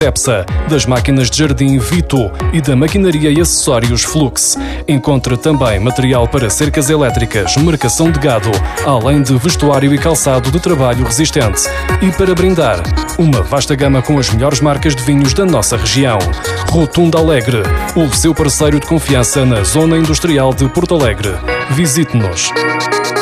Cepsa, das máquinas de jardim Vito e da maquinaria e acessórios Flux. Encontre também material para cercas elétricas, marcação de gado, além de vestuário e calçado de trabalho resistente. E para brindar, uma vasta gama com as melhores marcas de vinhos da nossa região. Rotunda Alegre, o seu parceiro de confiança na Zona Industrial de Porto Alegre. Visite-nos.